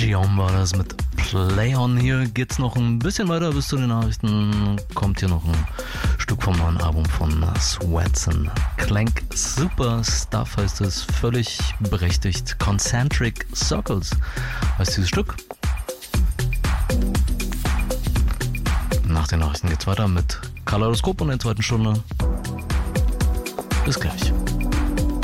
Gion war das mit Play On. Hier geht's noch ein bisschen weiter bis zu den Nachrichten. Kommt hier noch ein Stück vom neuen Album von Sweats and Clank. Super Stuff heißt es, völlig berechtigt. Concentric Circles heißt dieses Stück. Nach den Nachrichten geht's weiter mit Kaleidoskop und der zweiten Stunde. Bis gleich.